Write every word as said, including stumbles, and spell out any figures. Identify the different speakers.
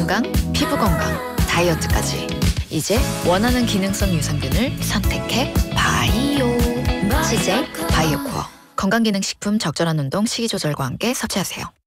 Speaker 1: 건강, 피부 건강, 다이어트까지. 이제 원하는 기능성 유산균을 선택해 바이오. 씨제이 바이오코어. 건강기능식품 적절한 운동, 식이조절과 함께 섭취하세요.